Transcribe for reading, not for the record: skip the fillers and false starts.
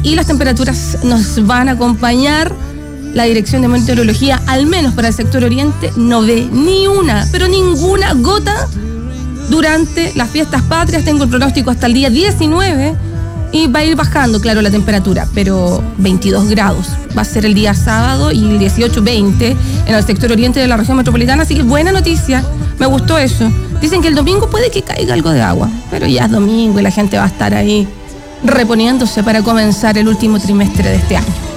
y las temperaturas nos van a acompañar. La Dirección de Meteorología, al menos para el sector oriente, no ve ni una, pero ninguna gota durante las fiestas patrias. Tengo el pronóstico hasta el día 19 y va a ir bajando, claro, la temperatura, pero 22 grados va a ser el día sábado y el 18-20 en el sector oriente de la región metropolitana, así que buena noticia, me gustó eso. Dicen que el domingo puede que caiga algo de agua, pero ya es domingo y la gente va a estar ahí reponiéndose para comenzar el último trimestre de este año.